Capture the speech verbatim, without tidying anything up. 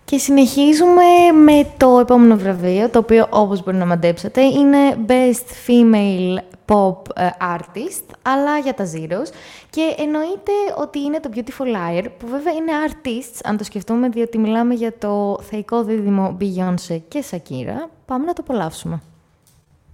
Και συνεχίζουμε με το επόμενο βραβείο, το οποίο όπως μπορεί να μαντέψετε είναι Best Female Pop Artist, αλλά για τα Zeros. Και εννοείται ότι είναι το Beautiful Liar, που βέβαια είναι artists, αν το σκεφτούμε, διότι μιλάμε για το θεϊκό δίδυμο Beyoncé και Shakira. Πάμε να το απολαύσουμε.